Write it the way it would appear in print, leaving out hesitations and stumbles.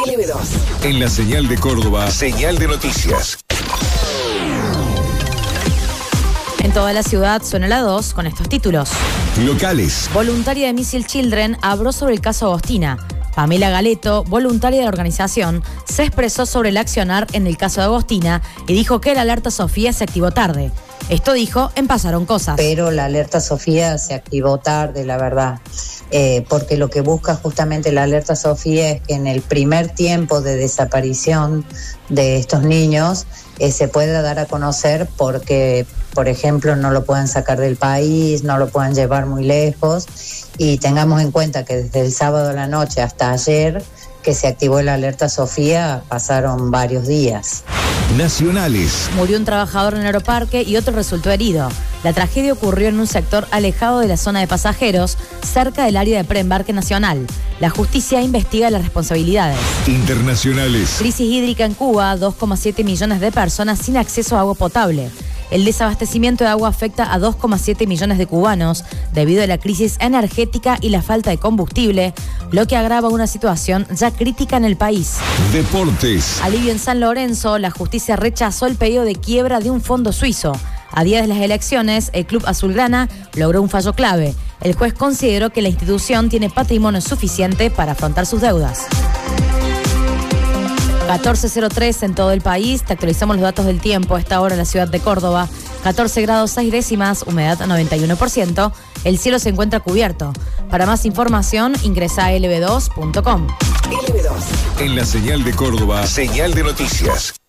LB2. En la señal de Córdoba, señal de noticias. En toda la ciudad suena la 2 con estos títulos. Locales. Voluntaria de Missile Children habló sobre el caso Agostina. Pamela Galeto, voluntaria de la organización, se expresó sobre el accionar en el caso de Agostina y dijo que la alerta Sofía se activó tarde. Esto dijo en Pasaron Cosas. Pero la alerta Sofía se activó tarde, la verdad, porque lo que busca justamente la alerta Sofía es que en el primer tiempo de desaparición de estos niños se pueda dar a conocer porque, por ejemplo, no lo puedan sacar del país, no lo puedan llevar muy lejos, y tengamos en cuenta que desde el sábado a la noche hasta ayer que se activó la alerta Sofía pasaron varios días. Nacionales. Murió un trabajador en el aeroparque y otro resultó herido. La tragedia ocurrió en un sector alejado de la zona de pasajeros, cerca del área de preembarque nacional. La justicia investiga las responsabilidades. Internacionales. Crisis hídrica en Cuba, 2,7 millones de personas sin acceso a agua potable. El desabastecimiento de agua afecta a 2,7 millones de cubanos debido a la crisis energética y la falta de combustible, lo que agrava una situación ya crítica en el país. Deportes. Alivio en San Lorenzo, la justicia rechazó el pedido de quiebra de un fondo suizo. A días de las elecciones, el club azulgrana logró un fallo clave. El juez consideró que la institución tiene patrimonio suficiente para afrontar sus deudas. 14:03 en todo el país. Te actualizamos los datos del tiempo a esta hora en la ciudad de Córdoba. 14 grados 6 décimas, humedad 91%. El cielo se encuentra cubierto. Para más información, ingresa a lb2.com. LB2. En la señal de Córdoba, señal de noticias.